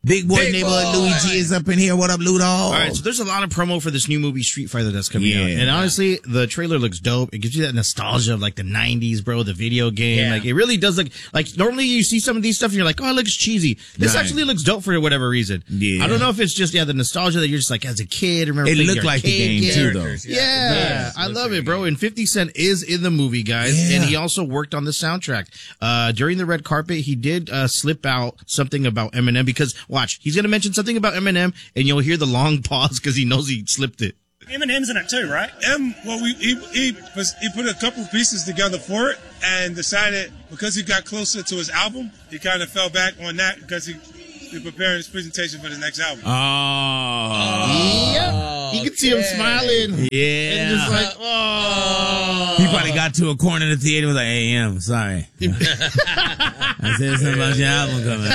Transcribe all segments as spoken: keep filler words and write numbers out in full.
Big boy Big neighborhood boy. Louis G is up in here. What up, Ludo? All right, so there's a lot of promo for this new movie Street Fighter that's coming Yeah. out, and honestly, the trailer looks dope. It gives you that nostalgia of like the nineties, bro, the video game. Yeah. Like it really does look like normally you see some of these stuff and you're like, oh, it looks cheesy. This Right. actually looks dope for whatever reason. Yeah. I don't know if it's just yeah the nostalgia that you're just like as a kid remember. It playing looked the like the arcade game too, though. Characters, Yeah, Yeah. I Looks love like it, bro. And fifty Cent is in the movie, guys, Yeah. and he also worked on the soundtrack. Uh, during the red carpet, he did uh, slip out something about Eminem because watch, he's gonna mention something about Eminem, and you'll hear the long pause because he knows he slipped it. Eminem's in it too, right? M, well, we, he, he, was, he put a couple pieces together for it and decided because he got closer to his album, he kind of fell back on that because he, he preparing his presentation for the next album. Oh. Yep. You can see him smiling. Yeah. And just like, oh. He probably got to a corner of the theater and was like, hey, M, sorry. I said something about your album coming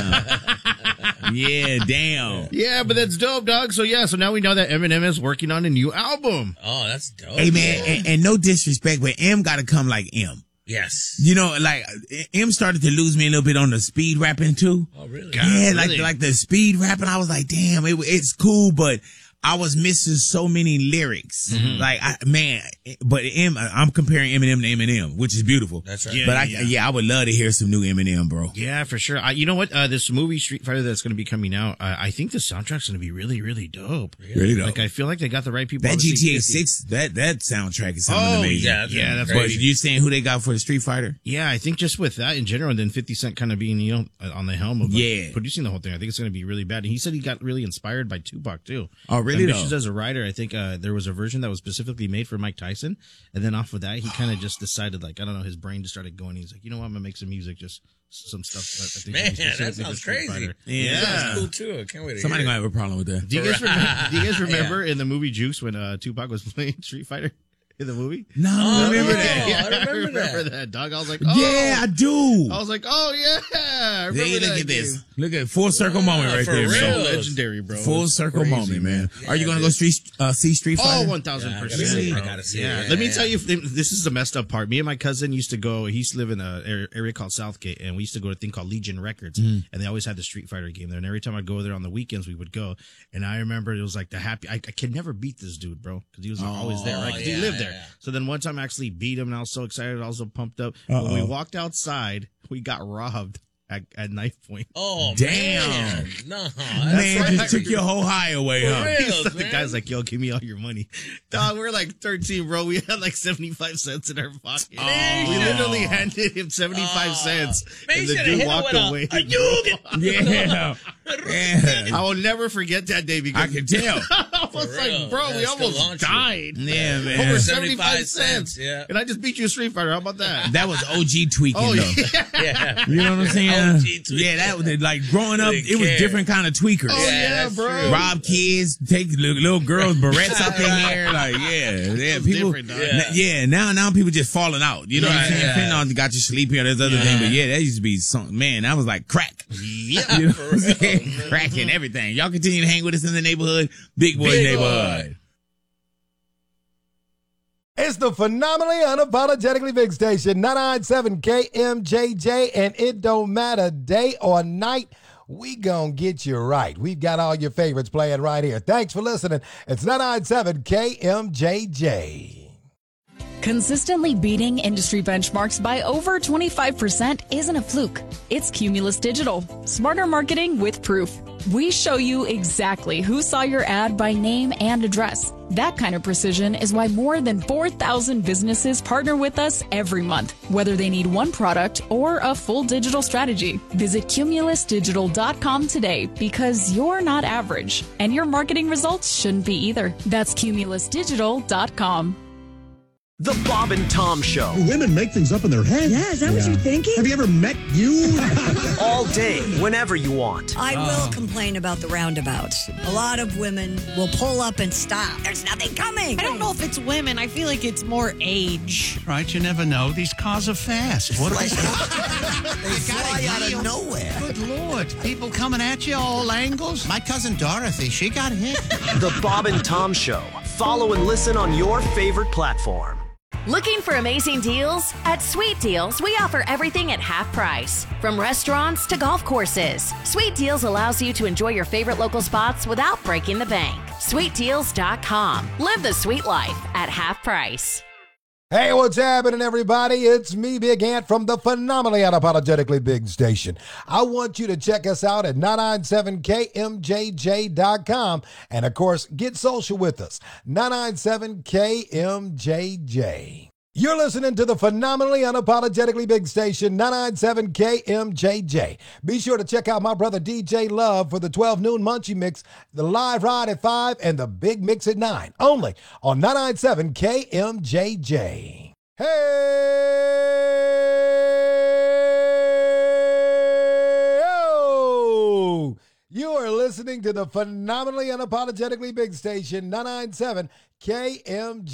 out. Yeah, damn. Yeah, but that's dope, dog. So yeah, so now we know that Eminem is working on a new album. Oh, that's dope. Hey, man, and, and no disrespect, but M got to come like M. Yes. You know, like, M started to lose me a little bit on the speed rapping, too. Oh, really? Yeah, like, really? like the speed rapping, I was like, damn, it, it's cool, but I was missing so many lyrics. Mm-hmm. Like, I, man, but M, I'm comparing Eminem to Eminem, which is beautiful. That's right. Yeah, But I, yeah. yeah, I would love to hear some new Eminem, bro. Yeah, for sure. I, you know what? Uh, this movie Street Fighter that's going to be coming out, uh, I think the soundtrack's going to be really, really dope. Really dope. Like I feel like they got the right people. That G T A Obviously, six, that, that soundtrack is sounding Oh, amazing. yeah, that's yeah, that's But crazy. you saying who they got for the Street Fighter? Yeah, I think just with that in general, and then fifty Cent kind of being, you know, on the helm of like, Yeah. producing the whole thing. I think it's going to be really bad. And he said he got really inspired by Tupac too. Oh, really, Ambitious though? as a writer, I think uh, there was a version that was specifically made for Mike Tyson, and then off of that, he kind of just decided, like, I don't know, his brain just started going. He's like, you know what, I'm gonna make some music, just some stuff. That I think Man, will be that specifically for sounds Street crazy. Fighter. Yeah. That sounds cool too. I can't wait to Somebody hear gonna have a problem with that. Do you guys remember? Do you guys remember Yeah. in the movie Juice when uh, Tupac was playing Street Fighter in the movie? No, Oh, I remember yeah. that. Yeah, I remember that. dog. I was like, oh. Yeah, I do. I was like, oh yeah. I remember Hey, look that at this. game. Look at full circle Wow, moment right for there, real. man. So legendary, bro. Full It's circle crazy, moment, man. Yeah, Are you gonna it go is. street uh, see Street Fighter? Oh, one thousand Yeah, I gotta percent. see it. bro. I gotta see it. Yeah. Yeah, Let me yeah. tell you, this is the messed up part. Me and my cousin used to go, he used to live in an area called Southgate, and we used to go to a thing called Legion Records, Mm. and they always had the Street Fighter game there. And every time I'd go there on the weekends, we would go. And I remember it was like the happy, I, I could never beat this dude, bro, because he was always there, right? 'Cause yeah, he lived yeah, there. yeah. So then one time I actually beat him, and I was so excited, I was so pumped up. When we Uh-oh. walked outside, we got robbed at, at knife point. Oh, Damn. man. No. Man, that's just took your whole high away, For huh? real. So the man. guy's like, yo, give me all your money. Dog, we we're like thirteen, bro. We had like seventy-five cents in our pocket. Man, we you literally should've- handed him seventy-five Oh. cents. Man, and you the should've dude hit him walked with a- away. a bro. Yugen. Yeah. Yeah. I will never forget that day because I can tell. I was For like, real. bro, Yeah, we it's gonna almost launch you. died. Yeah, man. Over seventy-five seventy-five cents. cents, yeah. And I just beat you a Street Fighter. How about that? That was O G tweaking, Oh, though. yeah. Yeah. You know what I'm saying? O G tweaking. Yeah, that was like growing up. Didn't It was care. different kind of tweakers. Oh, Yeah, yeah, that's bro. true. Rob kids, take little, little girls' barrettes up in here, like yeah, yeah. was People, different, dog. yeah. yeah. Now, now people just falling out. You know what I'm Right, saying? yeah. Fentanyl got you sleepy or this other thing, but yeah, that used to be something. Man, that was like crack. Yeah. You know what I'm saying? Crack and everything. Y'all continue to hang with us in the neighborhood, Big Boy Big Neighborhood. It's the phenomenally unapologetically big station, ninety-nine point seven K M J J, and it don't matter day or night. We gonna get you right. We've got all your favorites playing right here. Thanks for listening. It's ninety-nine point seven K M J J. Consistently beating industry benchmarks by over twenty-five percent isn't a fluke. It's Cumulus Digital. Smarter marketing with proof. We show you exactly who saw your ad by name and address. That kind of precision is why more than four thousand businesses partner with us every month, whether they need one product or a full digital strategy. Visit cumulus digital dot com today because you're not average, and your marketing results shouldn't be either. That's cumulus digital dot com. The Bob and Tom Show. Women make things up in their head. Yeah, is that what you're thinking? Have you ever met you? All day, whenever you want. I will complain about the roundabouts. A lot of women will pull up and stop. There's nothing coming. I don't know if it's women. I feel like it's more age. Right, you never know. These cars are fast. What They fly out of nowhere. Good Lord. People coming at you all angles. My cousin Dorothy, she got hit. The Bob and Tom Show. Follow and listen on your favorite platform. Looking for amazing deals? At Sweet Deals, we offer everything at half price. From restaurants to golf courses, Sweet Deals allows you to enjoy your favorite local spots without breaking the bank. sweet deals dot com. Live the sweet life at half price. Hey, what's happening, everybody? It's me, Big Ant, from the phenomenally unapologetically big station. I want you to check us out at nine ninety-seven K M J J dot com. And, of course, get social with us, nine ninety-seven K M J J. You're listening to the phenomenally unapologetically big station, nine ninety-seven K M J J. Be sure to check out my brother D J Love for the twelve noon Munchie Mix, the live ride at five, and the big mix at nine. Only on nine ninety-seven K M J J. Hey! Oh! You are listening to the phenomenally unapologetically big station, nine ninety-seven K M J J.